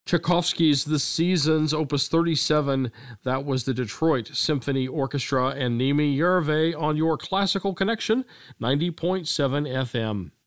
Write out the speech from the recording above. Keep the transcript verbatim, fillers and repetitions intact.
Tchaikovsky's The Seasons, Opus thirty-seven. That was the Detroit Symphony Orchestra and Nimi Järve on your Classical Connection, ninety point seven F M.